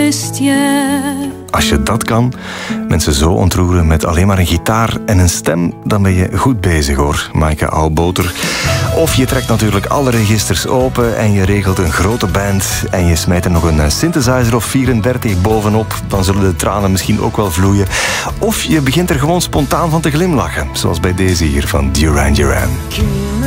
vestiaire. Als je dat kan, mensen zo ontroeren met alleen maar een gitaar en een stem, dan ben je goed bezig hoor, Maaike Oudboter. Of je trekt natuurlijk alle registers open en je regelt een grote band en je smijt er nog een synthesizer of 34 bovenop, dan zullen de tranen misschien ook wel vloeien. Of je begint er gewoon spontaan van te glimlachen, zoals bij deze hier van Duran Duran.